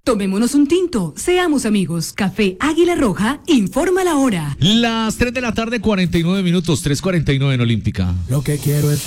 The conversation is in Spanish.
Tomémonos un tinto, seamos amigos. Café Águila Roja, informa la hora. Las 3 de la tarde, 49 minutos, 3:49 en Olímpica. Lo que quiero es